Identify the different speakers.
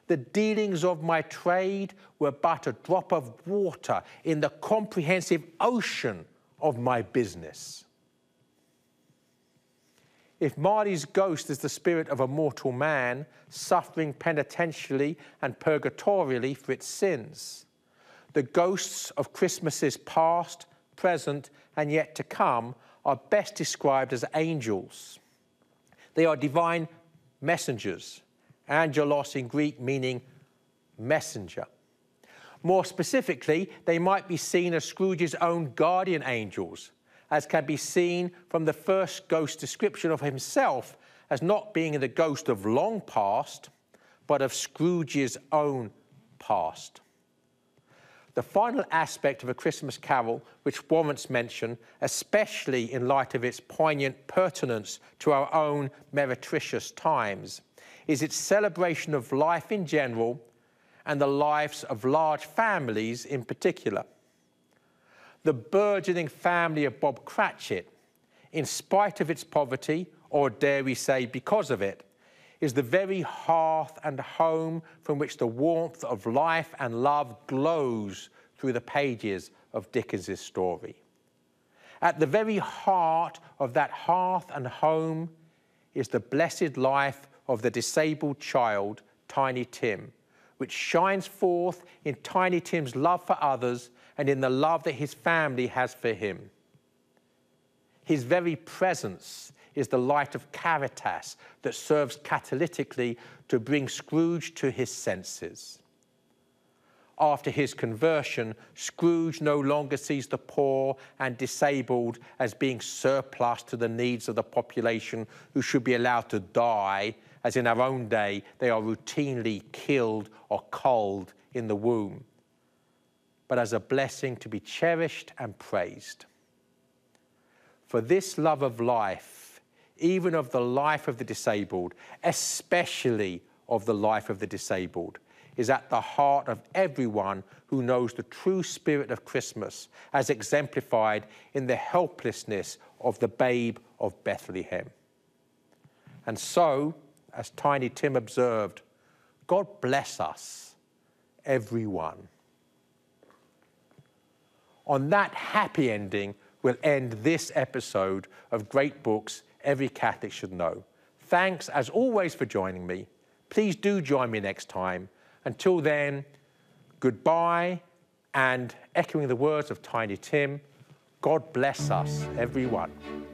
Speaker 1: The dealings of my trade were but a drop of water in the comprehensive ocean of my business. If Marley's ghost is the spirit of a mortal man suffering penitentially and purgatorially for its sins, the ghosts of Christmases past, present, and yet to come are best described as angels. They are divine messengers, angelos in Greek meaning messenger. More specifically, they might be seen as Scrooge's own guardian angels, as can be seen from the first ghost description of himself as not being the ghost of long past, but of Scrooge's own past. The final aspect of A Christmas Carol, which warrants mention, especially in light of its poignant pertinence to our own meretricious times, is its celebration of life in general and the lives of large families in particular. The burgeoning family of Bob Cratchit, in spite of its poverty, or dare we say because of it, is the very hearth and home from which the warmth of life and love glows through the pages of Dickens's story. At the very heart of that hearth and home is the blessed life of the disabled child, Tiny Tim, which shines forth in Tiny Tim's love for others and in the love that his family has for him. His very presence is the light of caritas that serves catalytically to bring Scrooge to his senses. After his conversion, Scrooge no longer sees the poor and disabled as being surplus to the needs of the population who should be allowed to die, as in our own day they are routinely killed or culled in the womb, but as a blessing to be cherished and praised. For this love of life, even of the life of the disabled, especially of the life of the disabled, is at the heart of everyone who knows the true spirit of Christmas, as exemplified in the helplessness of the babe of Bethlehem. And so, as Tiny Tim observed, God bless us, everyone. On that happy ending, we'll end this episode of Great Books Every Catholic Should Know. Thanks, as always, for joining me. Please do join me next time. Until then, goodbye, and echoing the words of Tiny Tim, God bless us, everyone.